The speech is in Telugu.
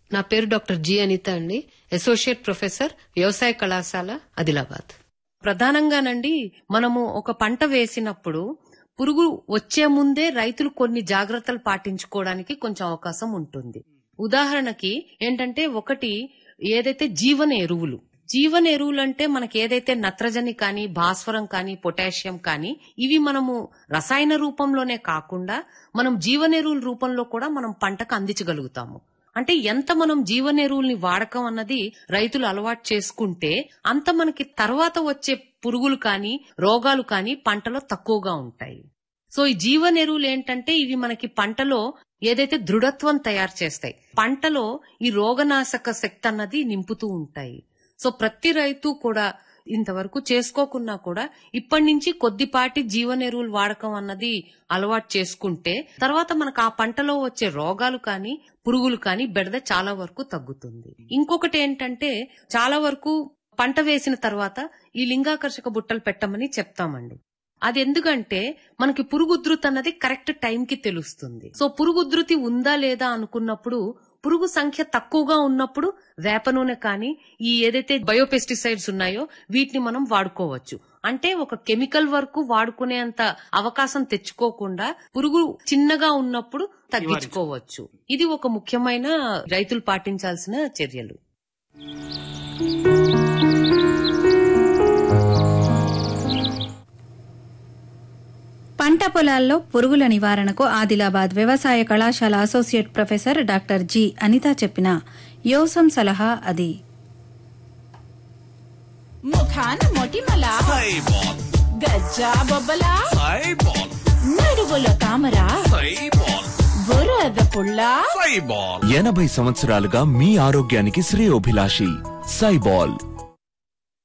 నా పేరు డాక్టర్ జి అనిత అండి, అసోసియేట్ ప్రొఫెసర్, వ్యవసాయ కళాశాల, ఆదిలాబాద్. ప్రధానంగానండి మనము ఒక పంట వేసినప్పుడు పురుగు వచ్చే ముందే రైతులు కొన్ని జాగ్రత్తలు పాటించుకోవడానికి కొంచెం అవకాశం ఉంటుంది. ఉదాహరణకి ఏంటంటే, ఒకటి ఏదైతే జీవన ఎరువులు అంటే మనకి ఏదైతే నత్రజని కానీ, భాస్వరం కానీ, పొటాషియం కానీ, ఇవి మనము రసాయన రూపంలోనే కాకుండా మనం జీవన ఎరువుల రూపంలో కూడా మనం పంటకు అందించగలుగుతాము. అంటే ఎంత మనం జీవన ఎరువుల్ని వాడకం అన్నది రైతులు అలవాటు చేసుకుంటే అంత మనకి తర్వాత వచ్చే పురుగులు కానీ, రోగాలు కానీ పంటలో తక్కువగా ఉంటాయి. సో ఈ జీవన ఎరువులు ఏంటంటే, ఇవి మనకి పంటలో ఏదైతే దృఢత్వం తయారు చేస్తాయి, పంటలో ఈ రోగనాశక శక్తి అన్నది నింపుతూ ఉంటాయి. సో ప్రతి రైతు కూడా ఇంతవరకు చేసుకోకున్నా కూడా ఇప్పటి నుంచి కొద్దిపాటి జీవన ఎరువులు వాడకం అన్నది అలవాటు చేసుకుంటే తర్వాత మనకు ఆ పంటలో వచ్చే రోగాలు కానీ, పురుగులు కానీ బెడద చాలా వరకు తగ్గుతుంది. ఇంకొకటి ఏంటంటే, చాలా వరకు పంట వేసిన తర్వాత ఈ లింగాకర్షక బుట్టలు పెట్టమని చెప్తామండి. అది ఎందుకంటే మనకి పురుగు ఉధృతి అన్నది కరెక్ట్ టైంకి తెలుస్తుంది. సో పురుగు ఉధృతి ఉందా లేదా అనుకున్నప్పుడు, పురుగు సంఖ్య తక్కువగా ఉన్నప్పుడు వేప నూనె కానీ, ఈ ఏదైతే బయోపెస్టిసైడ్స్ ఉన్నాయో వీటిని మనం వాడుకోవచ్చు. అంటే ఒక కెమికల్ వరకు వాడుకునేంత అవకాశం తెచ్చుకోకుండా పురుగు చిన్నగా ఉన్నప్పుడు తగ్గించుకోవచ్చు. ఇది ఒక ముఖ్యమైన రైతులు పాటించాల్సిన చర్యలు. పంట పొలాల్లో పురుగుల నివారణకు ఆదిలాబాద్ వ్యవసాయ కళాశాల associate professor doctor G Anitha చెప్పిన యోసం సలహా అది. ముఖాన మొటిమల గజ్జా బొబ్బల నడుగుల తామర బురద పుల్ల 80 సంవత్సరాలుగా మీ ఆరోగ్యానికి శ్రేయోభిలాషి సైబాల్.